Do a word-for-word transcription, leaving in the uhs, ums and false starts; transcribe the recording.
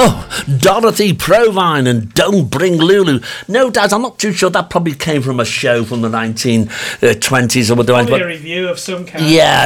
Oh, Dorothy Provine and Don't Bring Lulu. No doubt, I'm not too sure. That probably came from a show from the nineteen twenties or whatever. Probably a review of some kind. Yeah,